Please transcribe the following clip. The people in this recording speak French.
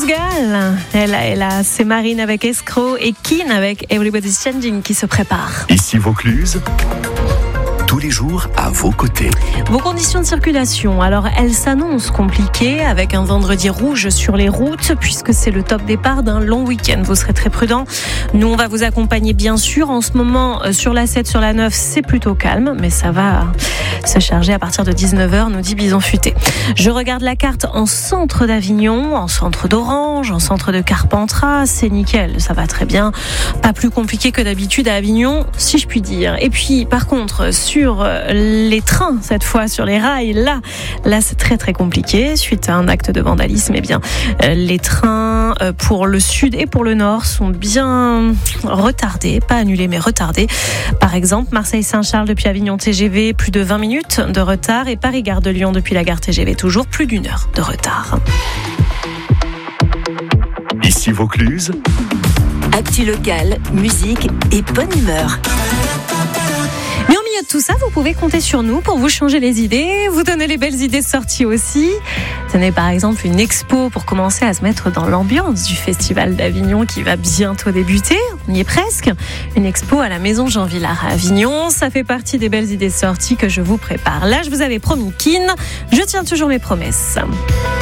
France Gall. C'est Marine avec Escroc et Keane avec Everybody's Changing qui se prépare. Ici Vaucluse, tous les jours à vos côtés. Vos conditions de circulation, alors elles s'annoncent compliquées avec un vendredi rouge sur les routes puisque c'est le top départ d'un long week-end. Vous serez très prudents. Nous, on va vous accompagner bien sûr. En ce moment, sur la 7, sur la 9, c'est plutôt calme, mais ça va se charger à partir de 19h, nous dit Bison Futé. Je regarde la carte en centre d'Avignon, en centre d'Orange, en centre de Carpentras. C'est nickel, ça va très bien. Pas plus compliqué que d'habitude à Avignon, si je puis dire. Et puis, par contre, sur les trains, cette fois sur les rails, là c'est très très compliqué suite à un acte de vandalisme. Eh bien, les trains pour le sud et pour le nord sont bien retardés, pas annulés mais retardés. Par exemple, Marseille-Saint-Charles depuis Avignon TGV, plus de 20 minutes de retard, et Paris-Gare de Lyon depuis la gare TGV, toujours plus d'1 heure de retard. Ici Vaucluse, actu locale, musique et bonne humeur. Mais au milieu de tout ça, vous pouvez compter sur nous pour vous changer les idées, vous donner les belles idées de sortie aussi. Tenez par exemple une expo pour commencer à se mettre dans l'ambiance du Festival d'Avignon qui va bientôt débuter. On y est presque. Une expo à la Maison Jean Villard à Avignon. Ça fait partie des belles idées de sortie que je vous prépare. Là, je vous avais promis Keane. Je tiens toujours mes promesses.